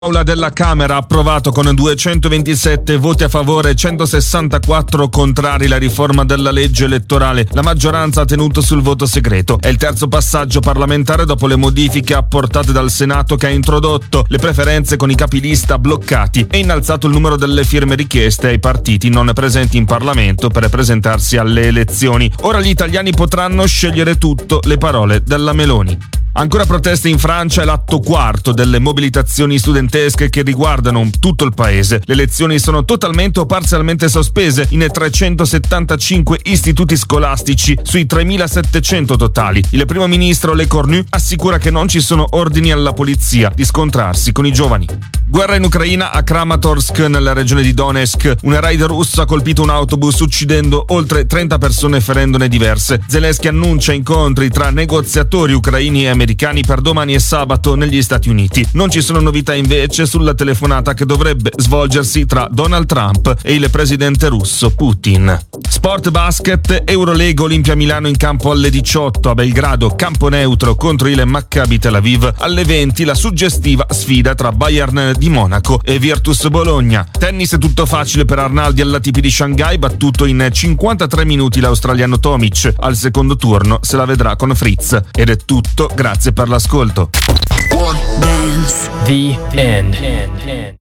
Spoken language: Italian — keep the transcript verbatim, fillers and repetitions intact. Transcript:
L'Aula della Camera ha approvato con duecentoventisette voti a favore e centosessantaquattro contrari la riforma della legge elettorale. La maggioranza ha tenuto sul voto segreto. È il terzo passaggio parlamentare dopo le modifiche apportate dal Senato, che ha introdotto le preferenze con i capilista bloccati e innalzato il numero delle firme richieste ai partiti non presenti in Parlamento per presentarsi alle elezioni. Ora gli italiani potranno scegliere tutto, le parole della Meloni. Ancora proteste in Francia e l'atto quarto delle mobilitazioni studentesche che riguardano tutto il paese. Le lezioni sono totalmente o parzialmente sospese in trecentosettantacinque istituti scolastici sui tremilasettecento totali. Il primo ministro Le Cornu assicura che non ci sono ordini alla polizia di scontrarsi con i giovani. Guerra in Ucraina, a Kramatorsk, nella regione di Donetsk. Un raid russo ha colpito un autobus uccidendo oltre trenta persone e ferendone diverse. Zelensky annuncia incontri tra negoziatori ucraini e americani per domani e sabato negli Stati Uniti. Non ci sono novità invece sulla telefonata che dovrebbe svolgersi tra Donald Trump e il presidente russo Putin. Sport basket, Eurolega, Olimpia Milano in campo alle diciotto, a Belgrado campo neutro contro il Maccabi Tel Aviv. Alle venti la suggestiva sfida tra Bayern di Monaco e Virtus Bologna. Tennis, tutto facile per Arnaldi all'A T P di Shanghai, battuto in cinquantatré minuti l'australiano Tomic. Al secondo turno se la vedrà con Fritz. Ed è tutto, grazie per l'ascolto. The end.